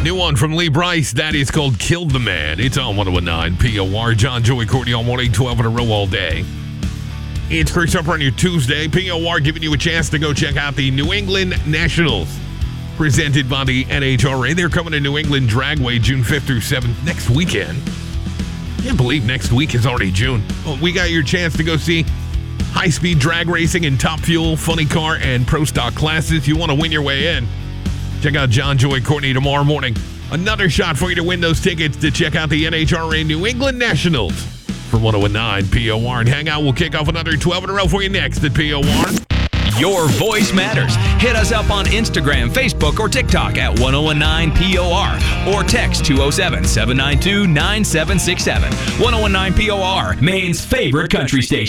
New one from Lee Brice. That is called Killed the Man. It's on 1019 POR. John, Joey, Courtney on 1-8-12 in a row all day. It's Chris Upper on your Tuesday. POR giving you a chance to go check out the New England Nationals presented by the NHRA. They're coming to New England Dragway June 5th through 7th next weekend. Can't believe next week is already June. Well, we got your chance to go see high-speed drag racing in Top Fuel, Funny Car, and Pro Stock classes. You want to win your way in? Check out John, Joey, Courtney tomorrow morning. Another shot for you to win those tickets to check out the NHRA New England Nationals from 1019 POR. And hang out, we'll kick off another 12 in a row for you next at POR. Your voice matters. Hit us up on Instagram, Facebook, or TikTok at 1019 POR or text 207-792-9767. 1019 POR, Maine's favorite country station.